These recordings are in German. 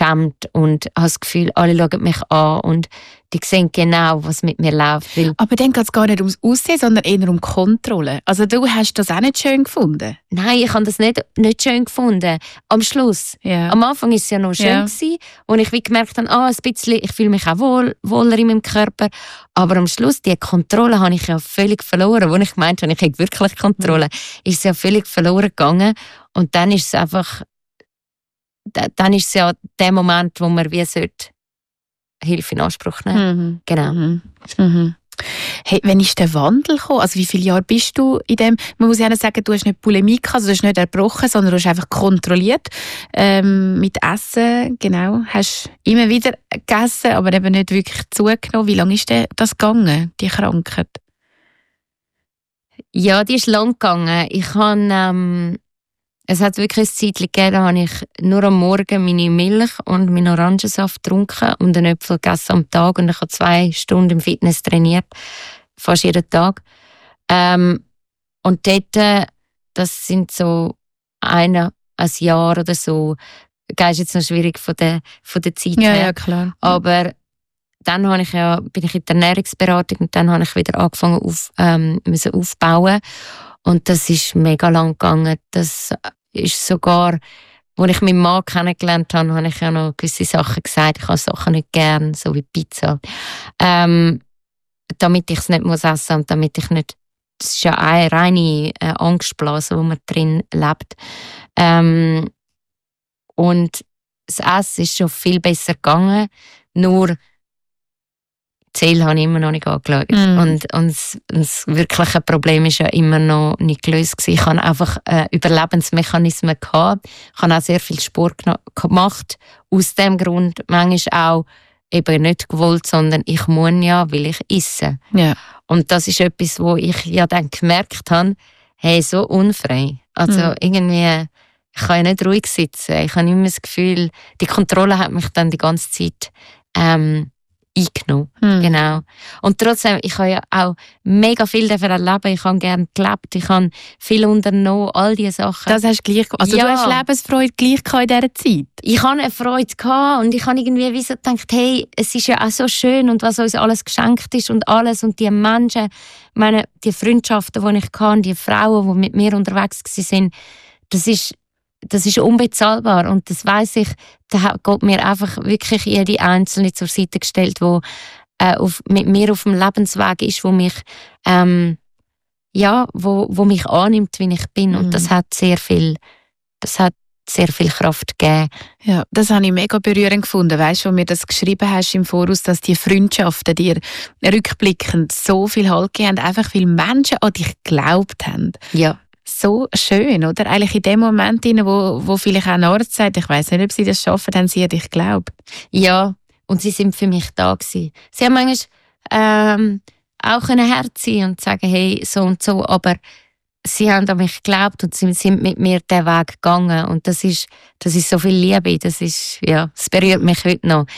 geschämt und habe das Gefühl, alle schauen mich an und die sehen genau, was mit mir läuft. Aber dann geht es gar nicht ums Aussehen, sondern eher um Kontrolle. Also du hast das auch nicht schön gefunden? Nein, ich habe das nicht schön gefunden. Am Schluss. Ja. Am Anfang war es ja noch schön, wo ich wie gemerkt habe, ein bisschen, ich fühle mich auch wohler in meinem Körper. Aber am Schluss, die Kontrolle habe ich ja völlig verloren. Wo ich meinte, ich hätte wirklich Kontrolle, ist es ja völlig verloren gegangen. Und dann ist es einfach, dann ist es ja der Moment, wo man wie sollte Hilfe in Anspruch nehmen. Genau. Hey, wann ist der Wandel gekommen? Also wie viele Jahre bist du in dem? Man muss ja nicht sagen, du hast nicht Bulimie gehabt, also du hast nicht erbrochen, sondern du hast einfach kontrolliert mit Essen. Genau, hast immer wieder gegessen, aber eben nicht wirklich zugenommen. Wie lange ist das gegangen, die Krankheit? Ja, die ist lang gegangen. Es hat wirklich eine Zeit gegeben, da habe ich nur am Morgen meine Milch und meinen Orangensaft getrunken und einen Apfel gegessen am Tag und ich habe 2 Stunden im Fitness trainiert, fast jeden Tag. Und dort, das sind so ein Jahr oder so, das ist jetzt noch schwierig von der Zeit her. Ja, klar. Aber dann bin ich in der Ernährungsberatung und dann habe ich wieder angefangen müssen aufbauen. Und das ist mega lang gegangen. Das ist sogar, als ich meinen Mann kennengelernt habe ich ja noch gewisse Sachen gesagt. Ich habe Sachen nicht gern, so wie Pizza. Damit ich es nicht essen muss und damit ich nicht, das ist ja eine reine Angstblase, wo man drin lebt. Und das Essen ist schon viel besser gegangen, nur Ziel habe ich immer noch nicht angeschaut. Und das wirkliche Problem ist ja immer noch nicht gelöst gewesen. Ich hatte einfach Überlebensmechanismen gehabt. Ich habe auch sehr viel Sport gemacht. Aus dem Grund manchmal auch eben nicht gewollt, sondern ich muss ja, weil ich esse. Ja. Und das ist etwas, wo ich ja dann gemerkt habe, hey, so unfrei. Also irgendwie, ich kann ja nicht ruhig sitzen. Ich habe immer das Gefühl, die Kontrolle hat mich dann die ganze Zeit eingenommen. Genau. Und trotzdem, ich habe ja auch mega viel davon erleben. Ich habe gerne gelebt, ich habe viel unternommen, all diese Sachen. Das hast du gleich, also du hast Lebensfreude gleich in dieser Zeit? Ich hatte eine Freude gehabt und ich habe irgendwie wie so gedacht, hey, es ist ja auch so schön und was uns alles geschenkt ist und alles und die Menschen, die Freundschaften, die ich hatte, die Frauen, die mit mir unterwegs waren, das ist unbezahlbar und das weiss ich, da hat Gott mir einfach wirklich jede Einzelne zur Seite gestellt, die mit mir auf dem Lebensweg ist, wo mich wo mich annimmt, wie ich bin und das hat sehr viel Kraft gegeben. Ja, das habe ich mega berührend gefunden, weißt du, wo mir das geschrieben hast im Voraus, dass die Freundschaften dir rückblickend so viel Halt gegeben haben, einfach weil Menschen an dich geglaubt haben. Ja. So schön, oder? Eigentlich in dem Moment, wo vielleicht auch ein Arzt sagt, ich weiss nicht, ob sie das schaffen, haben sie an dich geglaubt. Ja, und sie sind für mich da gewesen. Sie haben manchmal auch ein Herz sein und sagen, hey, so und so, aber sie haben an mich geglaubt und sie sind mit mir den Weg gegangen und das ist so viel Liebe, das berührt mich heute noch.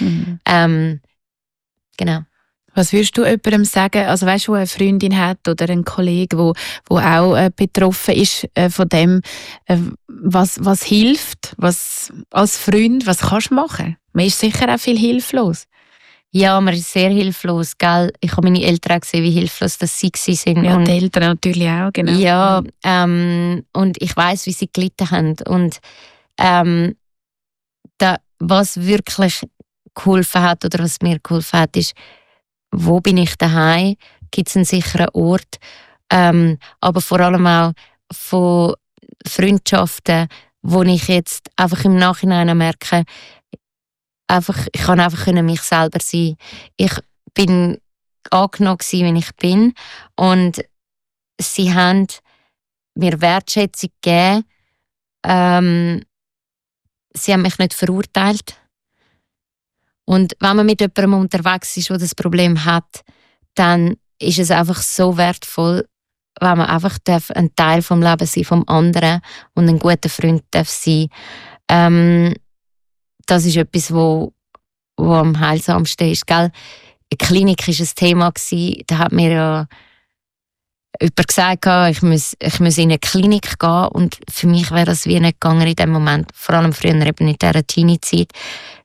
Genau. Was würdest du jemandem sagen, also weißt du, der eine Freundin hat oder einen Kollegen, wo auch betroffen ist von dem, was hilft, was als Freund, was kannst du machen? Man ist sicher auch viel hilflos. Ja, man ist sehr hilflos, gell? Ich habe meine Eltern auch gesehen, wie hilflos das sie waren. Ja, die Eltern natürlich auch, genau. Ja, und ich weiss, wie sie gelitten haben. Und was wirklich geholfen hat oder was mir geholfen hat, ist, wo bin ich daheim? Gibt es einen sicheren Ort? Aber vor allem auch von Freundschaften, wo ich jetzt einfach im Nachhinein merke, ich kann einfach mich selber sein. Ich bin angenommen gewesen, wie ich bin. Und sie haben mir Wertschätzung gegeben. Sie haben mich nicht verurteilt. Und wenn man mit jemandem unterwegs ist, der das Problem hat, dann ist es einfach so wertvoll, wenn man einfach ein Teil vom Lebens sein vom anderen und ein guter Freund darf sein. Das ist etwas, wo am heilsamsten ist. Gell? Die Klinik war ein Thema. Da hat mir ja jemand gesagt, ich muss in eine Klinik gehen. Und für mich wäre das wie nicht gegangen in dem Moment. Vor allem früher eben in dieser Teenie-Zeit.